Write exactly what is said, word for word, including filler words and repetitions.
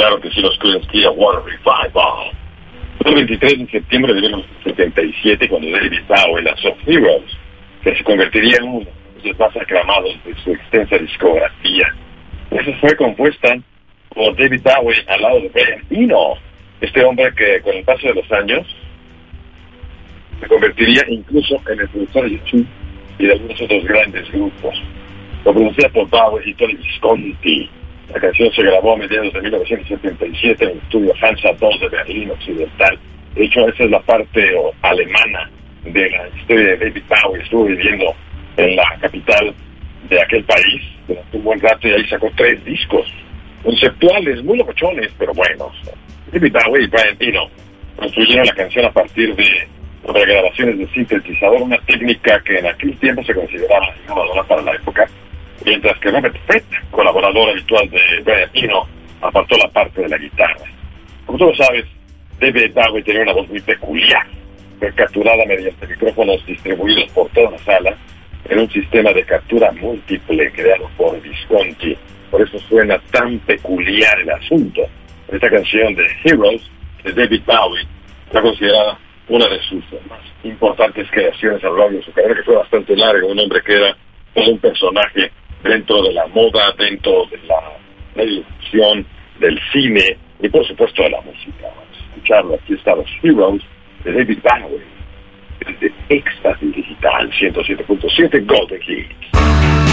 claro que sí, los Creedence Clearwater Revival. Fue el veintitrés de septiembre de mil novecientos setenta y siete cuando David Bowie lanzó Heroes, que se convertiría en uno de los más aclamados de su extensa discografía. Esa fue compuesta por David Bowie al lado de Brian Eno, este hombre que con el paso de los años se convertiría incluso en el productor de YouTube y de algunos otros grandes grupos. Lo producía por Bowie y Tony Visconti. La canción se grabó a mediados de mil novecientos setenta y siete en el estudio Hansa dos de Berlín Occidental. De hecho, esa es la parte o, alemana de la historia de David Bowie. Estuvo viviendo en la capital de aquel país durante un buen rato y ahí sacó tres discos conceptuales, muy locochones, pero buenos. David Bowie y Brian Eno construyeron la canción a partir de grabaciones de sintetizador, una técnica que en aquel tiempo se consideraba innovadora para la época, mientras que Robert Fripp, colaborador habitual de Brian Eno, apartó la parte de la guitarra. Como tú lo sabes, David Bowie tenía una voz muy peculiar, fue capturada mediante micrófonos distribuidos por toda la sala en un sistema de captura múltiple creado por Visconti. Por eso suena tan peculiar el asunto. Esta canción de Heroes de David Bowie está considerada una de sus más importantes creaciones a lo largo de su carrera, que fue bastante larga, un hombre que era todo un personaje dentro de la moda, dentro de la televisión, del cine y por supuesto de la música. Vamos a escucharlo. Aquí está los Heroes de David Bowie, desde Éxtasis Digital ciento siete punto siete Golden Hits.